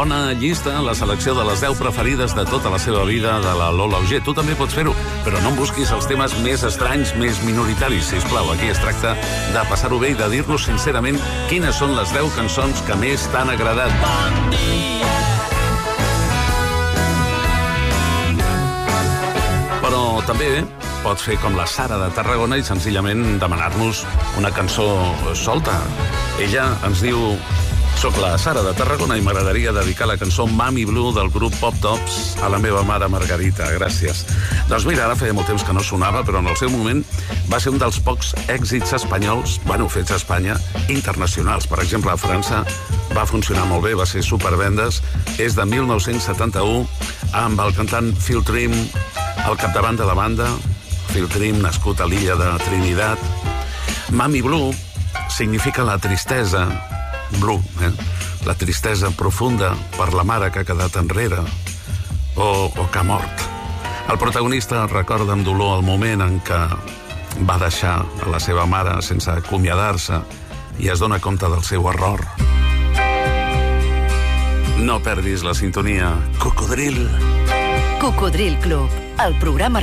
bona llista, la selecció de les 10 preferides de tota la seva vida de la Lola Auger. Tu també pots fer-ho, però no em busquis els temes més estranys, més minoritaris, sisplau. Aquí es tracta de passar-ho bé i de dir-nos sincerament quines són les 10 cançons que més t'han agradat. Bon dia! Però també pots fer com la Sara de Tarragona i senzillament demanar-nos una cançó solta. Ella ens diu: soc la Sara de Tarragona i m'agradaria dedicar la cançó Mami Blue del grup Pop Tops a la meva mare Margarita. Gràcies. Doncs mira, ara feia molt temps que no sonava, però en el seu moment va ser un dels pocs èxits espanyols, fets a Espanya, internacionals. Per exemple, a França va funcionar molt bé, va ser supervendes. És de 1971, amb el cantant Phil Trim al capdavant de la banda. Phil Trim, nascut a l'illa de Trinidad. Mami Blue significa la tristesa, blue, la tristesa profunda per la mare que ha quedat enrere o que ha mort. El protagonista recorda amb dolor el moment en què va deixar a la seva mare sense acomiadar-se i es dona compte del seu error. No perdis la sintonia. Cocodril. Cocodril Club, el programa